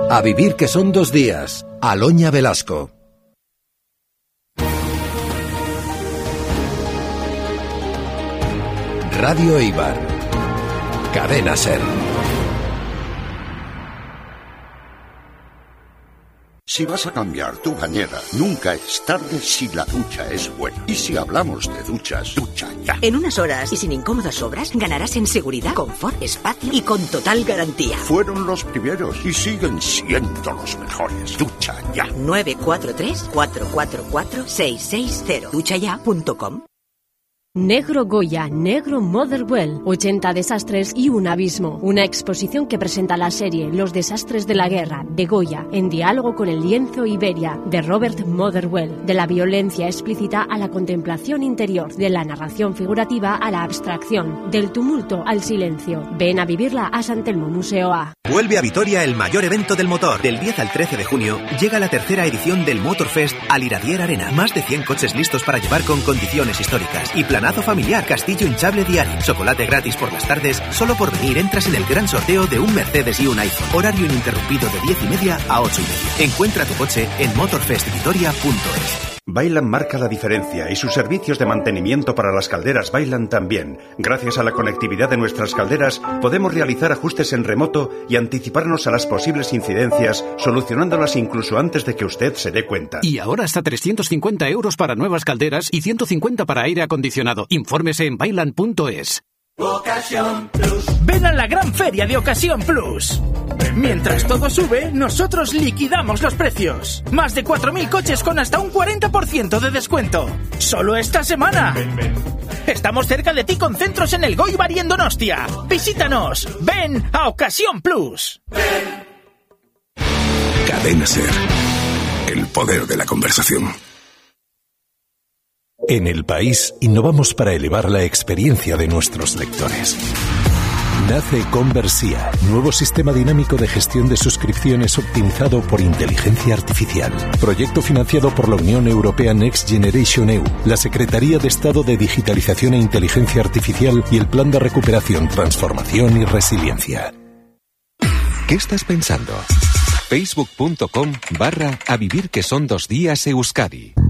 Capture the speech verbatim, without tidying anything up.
A vivir que son dos días. Aloña Velasco. Radio Eibar. Cadena SER. Si vas a cambiar tu bañera, nunca es tarde si la ducha es buena. Y si hablamos de duchas, ducha ya. En unas horas y sin incómodas obras, ganarás en seguridad, confort, espacio y con total garantía. Fueron los primeros y siguen siendo los mejores. Ducha ya. nueve cuatro tres, cuatro cuatro cuatro, seis seis cero. ducha ya punto com. Negro Goya, Negro Motherwell, ochenta desastres y un abismo. Una exposición que presenta la serie Los desastres de la guerra, de Goya, en diálogo con el lienzo Iberia, de Robert Motherwell. De la violencia explícita a la contemplación interior, de la narración figurativa a la abstracción, del tumulto al silencio. Ven a vivirla a San Telmo Museo A. Vuelve a Vitoria el mayor evento del motor. Del diez al trece de junio llega la tercera edición del Motorfest al Iradier Arena. Más de cien coches listos para llevar con condiciones históricas. Y planazo familiar, castillo hinchable diario, chocolate gratis por las tardes. Solo por venir entras en el gran sorteo de un Mercedes y un iPhone. Horario ininterrumpido de diez y media a ocho y media. Encuentra tu coche en motorfest vitoria punto es. Vaillant marca la diferencia y sus servicios de mantenimiento para las calderas Vaillant también. Gracias a la conectividad de nuestras calderas podemos realizar ajustes en remoto y anticiparnos a las posibles incidencias, solucionándolas incluso antes de que usted se dé cuenta. Y ahora hasta trescientos cincuenta euros para nuevas calderas y ciento cincuenta para aire acondicionado. Infórmese en vaillant punto es. Ocasión Plus. Ven a la gran feria de Ocasión Plus. Mientras todo sube, nosotros liquidamos los precios. Más de cuatro mil coches con hasta un cuarenta por ciento de descuento. ¡Solo esta semana! Ven, ven. Estamos cerca de ti con centros en el Goibar y en Donostia. Visítanos. Ven a Ocasión Plus. Ven. Cadena SER. El poder de la conversación. En El País innovamos para elevar la experiencia de nuestros lectores. Nace Conversia, nuevo sistema dinámico de gestión de suscripciones optimizado por inteligencia artificial. Proyecto financiado por la Unión Europea Next Generation E U, la Secretaría de Estado de Digitalización e Inteligencia Artificial y el Plan de Recuperación, Transformación y Resiliencia. ¿Qué estás pensando? facebook punto com barra a vivir que son dos días Euskadi.